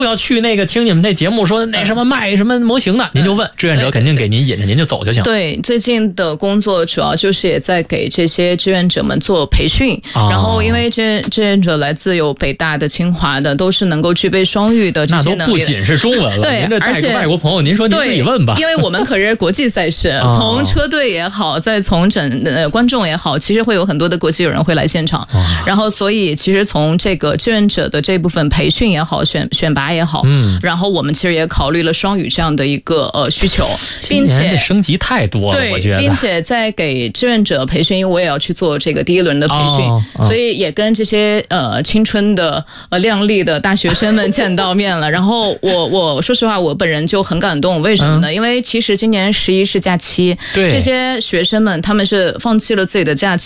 要去那个听你们那节目说那什么卖什么模型的，您就问志愿者肯定给您引着，您就走就行。 对，最近的工作主要就是也在给这些志愿者们做培训，然后因为志愿者来自有北大的、清华的，都是能够具备双语的这些能力。 那都不仅是中文了， 对， 您这带个外国朋友，您说您自己问吧。 因为我们可是国际赛事，从车队也好，再从观众也好，其实会有很多的国际友人会来现场，然后所以其实从这个志愿者的这部分培训也好，选拔也好，然后我们其实也考虑了双语这样的一个需求，并且升级太多了，我觉得， 并且在给志愿者培训，因为我也要去做这个第一轮的培训，所以也跟这些青春的靓丽的大学生们见到面了。然后我说实话，我本人就很感动，为什么呢？因为其实今年11是假期，这些学生们他们是放弃了自己的假期。